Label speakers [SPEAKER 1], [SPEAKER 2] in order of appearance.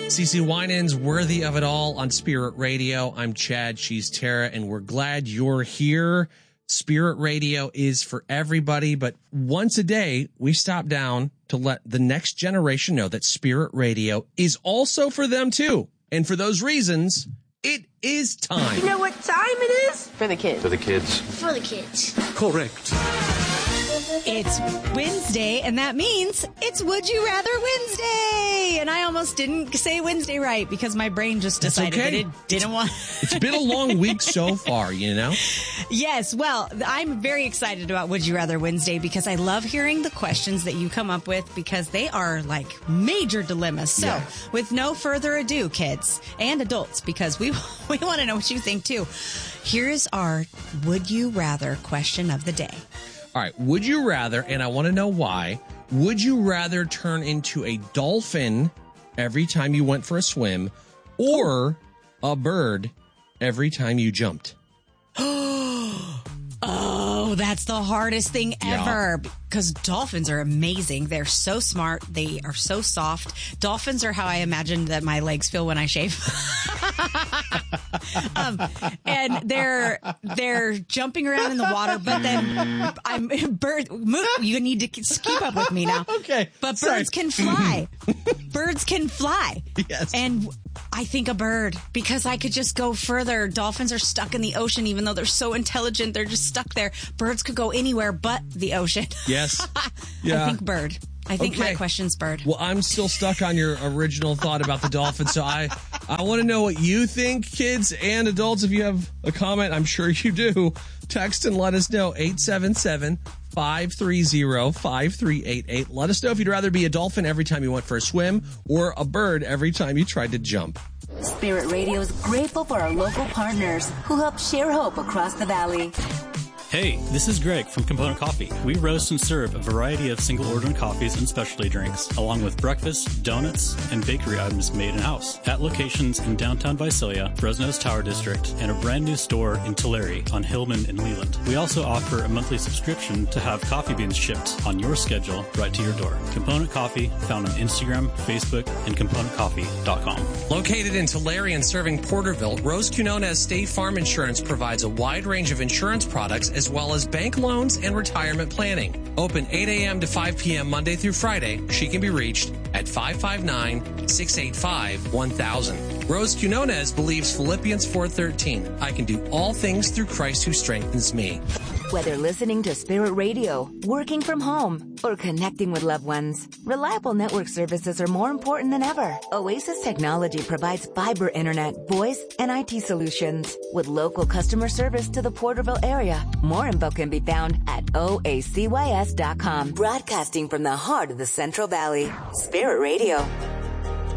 [SPEAKER 1] CeCe Winans, Worthy of It All on Spirit Radio. I'm Chad, she's Tara, and we're glad you're here. Spirit Radio is for everybody, but once a day, we stop down to let the next generation know that Spirit Radio is also for them too. And for those reasons, it is time.
[SPEAKER 2] You know what time it is?
[SPEAKER 3] For the kids.
[SPEAKER 4] For the kids.
[SPEAKER 2] For the kids.
[SPEAKER 4] Correct.
[SPEAKER 5] It's Wednesday, and that means it's Would You Rather Wednesday. And I almost didn't say Wednesday right because my brain just decided that it didn't want.
[SPEAKER 1] It's been a long week so far, you know?
[SPEAKER 5] Yes. Well, I'm very excited about Would You Rather Wednesday because I love hearing the questions that you come up with because they are like major dilemmas. So with no further ado, kids and adults, because we want to know what you think too. Here's our Would You Rather question of the day.
[SPEAKER 1] All right. Would you rather, and I want to know why, would you rather turn into a dolphin every time you went for a swim or a bird every time you jumped?
[SPEAKER 5] Oh, that's the hardest thing ever because dolphins are amazing. They're so smart. They are so soft. Dolphins are how I imagine that my legs feel when I shave. And they're jumping around in the water, but then you need to keep up with me now.
[SPEAKER 1] Okay.
[SPEAKER 5] But birds can fly. Birds can fly.
[SPEAKER 1] Yes.
[SPEAKER 5] And I think a bird because I could just go further. Dolphins are stuck in the ocean, even though they're so intelligent. They're just stuck there. Birds could go anywhere but the ocean.
[SPEAKER 1] Yes.
[SPEAKER 5] Yeah. I think bird. I think my question's bird.
[SPEAKER 1] Well, I'm still stuck on your original thought about the dolphin. So I want to know what you think, kids and adults. If you have a comment, I'm sure you do. Text and let us know. 877-530-5388. Let us know if you'd rather be a dolphin every time you went for a swim or a bird every time you tried to jump.
[SPEAKER 6] Spirit Radio is grateful for our local partners who help share hope across the valley.
[SPEAKER 7] Hey, this is Greg from Component Coffee. We roast and serve a variety of single-order coffees and specialty drinks, along with breakfast, donuts, and bakery items made in-house at locations in downtown Visalia, Fresno's Tower District, and a brand new store in Tulare on Hillman and Leland. We also offer a monthly subscription to have coffee beans shipped on your schedule right to your door. Component Coffee, found on Instagram, Facebook, and ComponentCoffee.com.
[SPEAKER 1] Located in Tulare and serving Porterville, Rose Quinones State Farm Insurance provides a wide range of insurance products as well as bank loans and retirement planning. Open 8 a.m. to 5 p.m. Monday through Friday. She can be reached at 559-685-1000. Rose Quinones believes Philippians 4:13. I can do all things through Christ who strengthens me.
[SPEAKER 6] Whether listening to Spirit Radio, working from home, or connecting with loved ones, reliable network services are more important than ever. Oasis Technology provides fiber internet, voice, and IT solutions with local customer service to the Porterville area. More info can be found at oacys.com. Broadcasting from the heart of the Central Valley, Spirit Radio.